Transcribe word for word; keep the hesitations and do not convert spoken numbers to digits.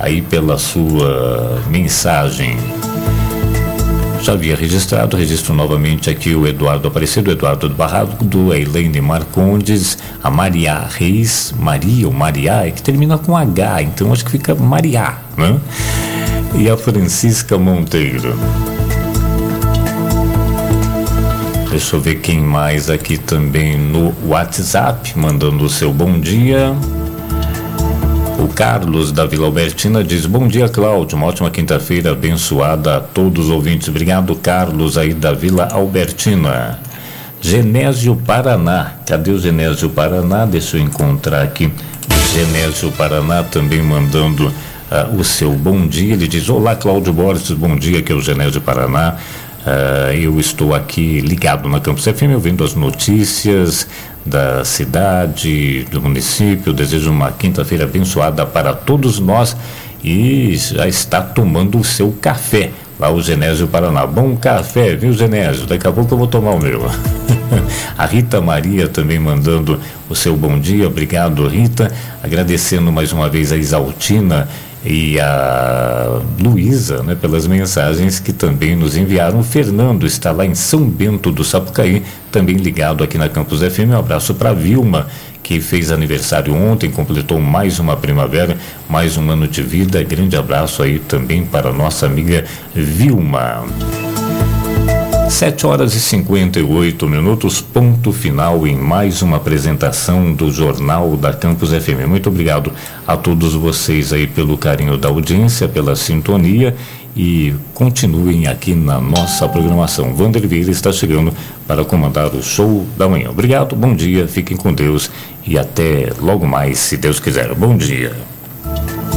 aí pela sua mensagem. Já havia registrado, registro novamente aqui o Eduardo Aparecido, Eduardo do Barrado, a Elaine Marcondes, a Maria Reis, Maria ou Maria, é que termina com H, então acho que fica Maria, né? E a Francisca Monteiro. Deixa eu ver quem mais aqui também no WhatsApp, mandando o seu bom dia. O Carlos da Vila Albertina diz: bom dia, Cláudio, uma ótima quinta-feira abençoada a todos os ouvintes. Obrigado, Carlos, aí da Vila Albertina. Genésio Paraná, cadê o Genésio Paraná? Deixa eu encontrar aqui. Genésio Paraná também mandando uh, o seu bom dia. Ele diz: olá, Cláudio Borges, bom dia, que é o Genésio Paraná. Uh, eu estou aqui ligado na Campus F M, ouvindo as notícias da cidade, do município. Desejo uma quinta-feira abençoada para todos nós e já está tomando o seu café lá, o Genésio Paraná. Bom café, viu, Genésio? Daqui a pouco eu vou tomar o meu. A Rita Maria também mandando o seu bom dia. Obrigado, Rita. Agradecendo mais uma vez a Isaltina e a Luísa, né, pelas mensagens que também nos enviaram. O Fernando está lá em São Bento do Sapucaí, também ligado aqui na Campus F M. Um abraço para a Vilma, que fez aniversário ontem, completou mais uma primavera, mais um ano de vida. Grande abraço aí também para a nossa amiga Vilma. sete horas e cinquenta e oito minutos, ponto final em mais uma apresentação do Jornal da Campus F M. Muito obrigado a todos vocês aí pelo carinho da audiência, pela sintonia, e continuem aqui na nossa programação. Wander Vieira está chegando para comandar o show da manhã. Obrigado, bom dia, fiquem com Deus e até logo mais, se Deus quiser. Bom dia.